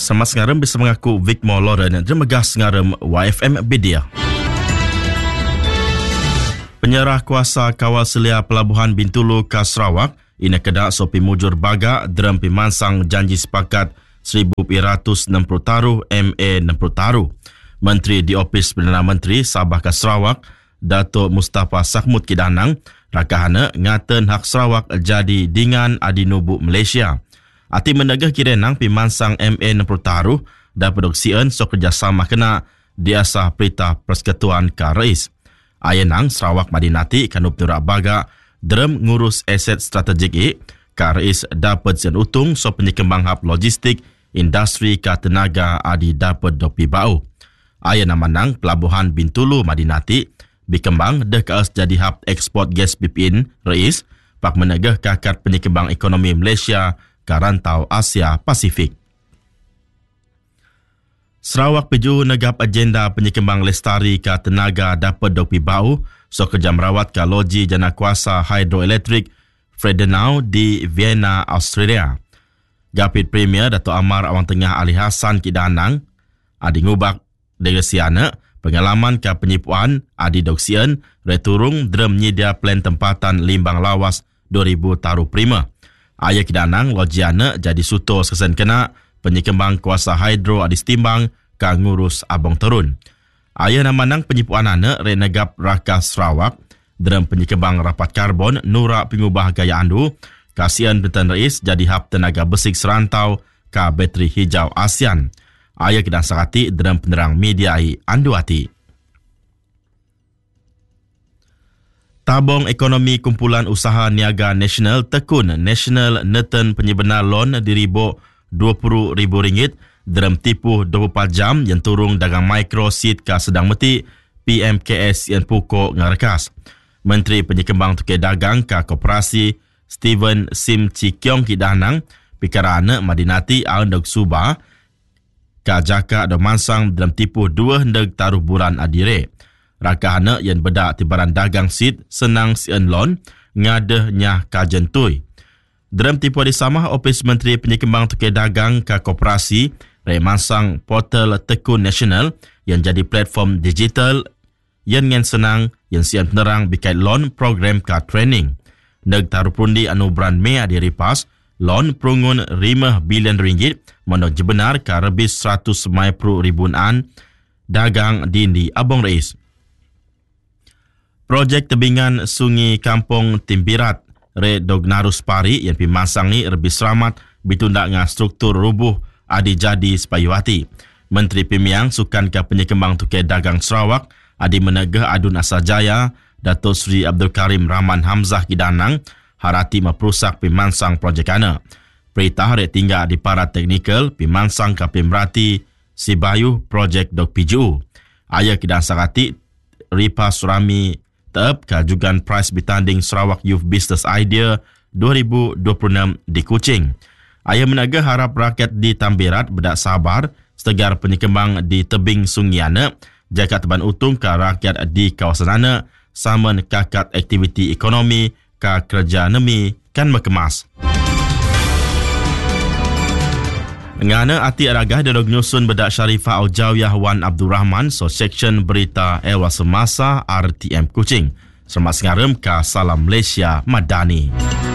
Selamat sengaram bersama aku Vicmore Lauren. Terima kasih sengaram YFM Media. Penyerah kuasa kawal selia Pelabuhan Bintulu ke Sarawak ina kedak sopi mujur bagak dalam pimansang janji sepakat 1,260 taruh MA 60 taruh. Menteri di Ofis Perdana Menteri Sabah ke Sarawak, Datuk Mustafa Sahmud Kidanang, rakahana ngaten hak Sarawak jadi dengan adinubu Malaysia. Ati menegah kirenang pimansang MA 60 taruh dan produksian so kerjasama kena diasah perintah Persekutuan ke Rais. Ayenang Sarawak Madinati kanup nurak baga dalam ngurus aset strategik ke Rais dapat sian utung so penyekembang hab logistik industri ke tenaga adi dapat dopi bau. Ayenang manang Pelabuhan Bintulu Madinati berkembang dah keas jadi hab ekspor gas BPN Rais pak menegah kakad penyekembang ekonomi Malaysia ke rantau Asia Pasifik. Sarawak peju negap agenda penyekembang lestari ke tenaga dapat dopi bau so kerja merawat ke loji jana kuasa hidroelektrik Fredenau di Vienna, Australia. Gapit Premier Dato' Amar Awang Tengah Ali Hassan Kidanang adi ngubak degasiana pengalaman ke penyipuan adi doksian returung drum nyedia plan tempatan limbang lawas 2000 taruh prima. Ayah Kidanang lojiana jadi suto sesen kena penyekembang kuasa hidro adi setimbang ke ngurus abang turun. Ayah namanang penyipuan anak renegap rakas Sarawak dalam penyekembang rapat karbon nura pengubah gaya andu kasihan Pertuan Rais jadi hab tenaga besik serantau ke bateri hijau ASEAN. Ayah Kidanang sakati dalam penerang media andu hati. Tabung Ekonomi Kumpulan Usaha Niaga Nasional tekun National Neten penyebenar loan diribuk RM20,000 dalam tipu 24 jam yang turung dagang mikro seed ke sedang meti PMKS yang pukul ngarakas. Menteri Penyekembang Tukai Dagang ke Koperasi Steven Sim Chikyong Kidanang pikarana Madinati Aundog Suba ke jaka dan mansang dalam tipu 2 hendeg taruh bulan adire. Rakahana yang bedak tibaran dagang seed senang sien loan ngadehnya kajentui. Dalam tipu di sama Ofis Menteri Penyekembang Tukai Dagang ke Koperasi remansang portal Tekun Nasional yang jadi platform digital yang senang yang sian penerang bikait loan program ke training. Neg taruh pundi anu brand mea di ripas loan perungun RM5 bilion menok jebenar ke lebih 190 ribuan dagang di Abang Rais. Projek tebingan Sungai Kampung Timbirat Re Dognarus Pari yang pimasangi lebih selamat bitunda dengan struktur rubuh adi jadi sepayuati. Menteri Pemiang Sukan ke Penyekembang Tukai Dagang Sarawak adi menegah adun Asajaya Datuk Seri Abdul Karim Rahman Hamzah Kidanang harati meperusak pimansang projek ana. Perintah re tinggal di para teknikal pimansang ke Pemrati Sibayu projek Dok PJU. Ayah Kidanang sakati Ripa Surami Tep kajugan prize bertanding Sarawak Youth Business Idea 2026 di Kuching. Ayah menaga harap rakyat di Tambirat bedak sabar setegar penyekembang di tebing Sungai Ana jaga teban utung ke rakyat di kawasan ana saman kakad aktiviti ekonomi ke kerja nemi kan mekemas. Ngana ati aragah darog nyusun bedak Syarifah Aujawiyah Wan Abdul Rahman so section berita Ewa Semasa RTM Kuching. Selamat sengaram ke Salam Malaysia Madani.